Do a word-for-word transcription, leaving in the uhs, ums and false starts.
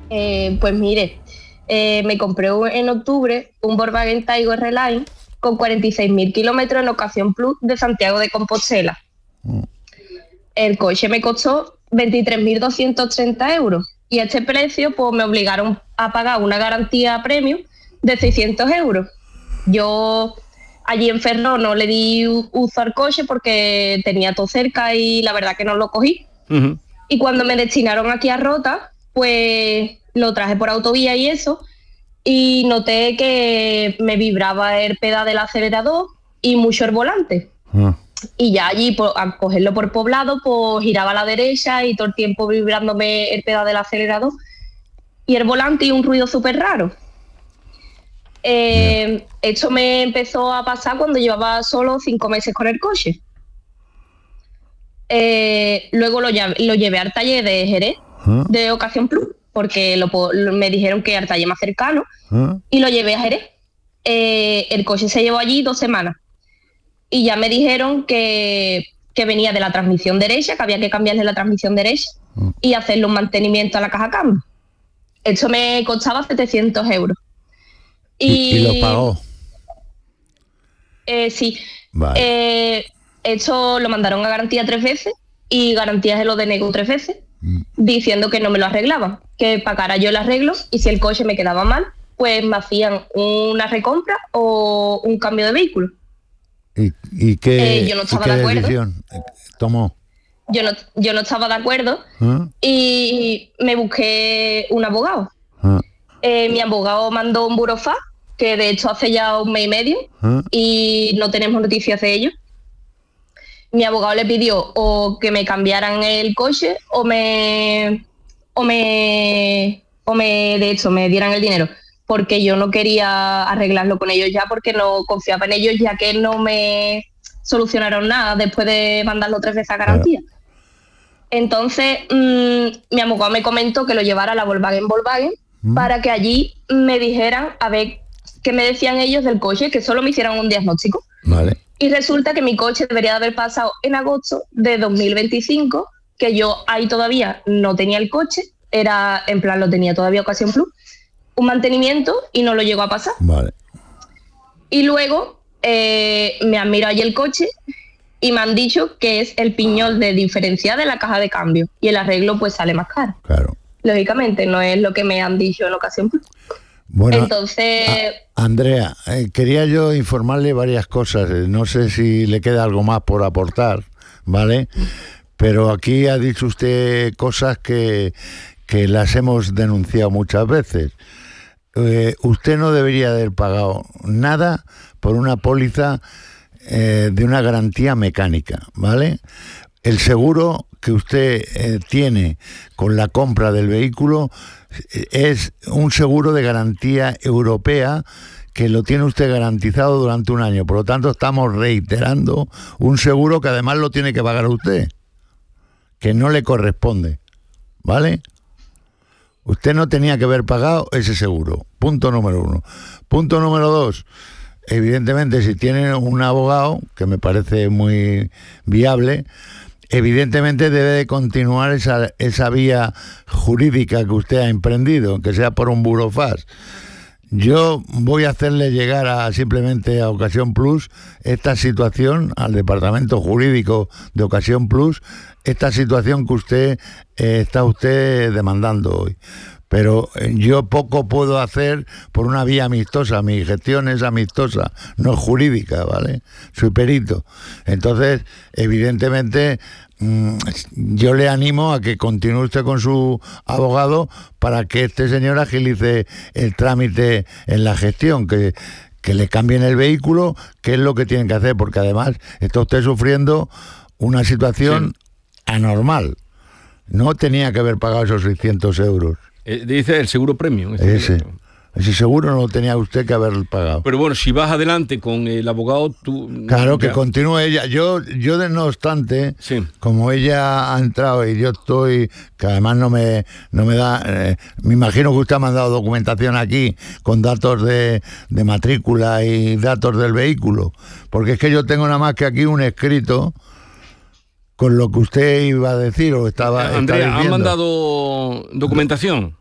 Eh, pues mire, eh, me compré un- en octubre un Volkswagen Taigo R-Line con cuarenta y seis mil kilómetros en Ocasión Plus de Santiago de Compostela. Mm. El coche me costó veintitrés mil doscientos treinta euros y a este precio pues me obligaron a pagar una garantía premium de seiscientos euros. Yo allí en Ferrol no le di u- uso al coche porque tenía todo cerca y la verdad que no lo cogí. Ujú. Y cuando me destinaron aquí a Rota, pues lo traje por autovía y eso, y noté que me vibraba el pedal del acelerador y mucho el volante. Ah. Y ya allí, pues, al cogerlo por poblado, pues giraba a la derecha y todo el tiempo vibrándome el pedal del acelerador. Y el volante y un ruido súper raro. Eh, esto me empezó a pasar cuando llevaba solo cinco meses con el coche. Eh, luego lo, lle- lo llevé al taller de Jerez, Ah. de Ocasión Plus, porque lo, po- lo- me dijeron que era el taller más cercano, Ah. y lo llevé a Jerez. Eh, el coche se llevó allí dos semanas. Y ya me dijeron que, que venía de la transmisión derecha, que había que cambiarle la transmisión derecha Mm. y hacerle un mantenimiento a la caja cambio. Esto me costaba setecientos euros. Y, y lo pagó. Eh, sí. Vale. Eh, esto lo mandaron a garantía tres veces y garantía se lo denegó tres veces, Mm. diciendo que no me lo arreglaban, que pagara yo el arreglo y si el coche me quedaba mal, pues me hacían una recompra o un cambio de vehículo. ¿Y, y qué, Eh, yo no y estaba qué de acuerdo. decisión tomó? Yo no, yo no estaba de acuerdo ¿Ah? y me busqué un abogado. ¿Ah? Eh, mi abogado mandó un burofax, que de hecho hace ya un mes y medio, ¿Ah? y no tenemos noticias de ello. Mi abogado le pidió o que me cambiaran el coche o me o me o me de hecho me dieran el dinero, porque yo no quería arreglarlo con ellos ya, porque no confiaba en ellos, ya que no me solucionaron nada después de mandarlo tres veces a garantía. Entonces mmm, mi abogado me comentó que lo llevara a la Volkswagen Volkswagen Mm. para que allí me dijeran a ver qué me decían ellos del coche, que solo me hicieran un diagnóstico. Vale. Y resulta que mi coche debería de haber pasado en agosto de dos mil veinticinco, que yo ahí todavía no tenía el coche, era en plan lo tenía todavía Ocasión Plus, un mantenimiento y no lo llegó a pasar. Vale. Y luego eh, me han mirado allí el coche y me han dicho que es el piñol de diferencial de la caja de cambio y el arreglo pues sale más caro. Claro. Lógicamente no es lo que me han dicho en Ocasión Plus. Bueno, Entonces... a- Andrea, eh, quería yo informarle varias cosas. eh, No sé si le queda algo más por aportar, ¿vale? Pero aquí ha dicho usted cosas que, que las hemos denunciado muchas veces. Eh, usted no debería haber pagado nada por una póliza eh, de una garantía mecánica, ¿vale? El seguro que usted eh, tiene con la compra del vehículo eh, es un seguro de garantía europea que lo tiene usted garantizado durante un año. Por lo tanto, estamos reiterando un seguro que además lo tiene que pagar usted, que no le corresponde, ¿vale? Usted no tenía que haber pagado ese seguro. Punto número uno. Punto número dos. Evidentemente, si tiene un abogado, que me parece muy viable, evidentemente debe de continuar esa, esa vía jurídica que usted ha emprendido, que sea por un burofax. Yo voy a hacerle llegar a simplemente a Ocasión Plus esta situación, al departamento jurídico de Ocasión Plus, esta situación que usted eh, está usted demandando hoy. Pero eh, yo poco puedo hacer por una vía amistosa. Mi gestión es amistosa, no es jurídica, ¿vale? Soy perito. Entonces, evidentemente, mmm, yo le animo a que continúe usted con su abogado para que este señor agilice el trámite en la gestión, que, que le cambien el vehículo, que es lo que tienen que hacer, porque además está usted sufriendo una situación sí. anormal. No tenía que haber pagado esos seiscientos euros. Eh, dice el seguro premium. Ese, ese seguro no lo tenía usted que haber pagado. Pero bueno, si vas adelante con el abogado, tú... Claro, ya. que continúe ella. Yo, yo de no obstante, sí. como ella ha entrado y yo estoy, que además no me, no me da... Eh, me imagino que usted ha mandado documentación aquí con datos de, de matrícula y datos del vehículo. Porque es que yo tengo nada más que aquí un escrito con lo que usted iba a decir o estaba, Andrea, estaba ¿han mandado documentación?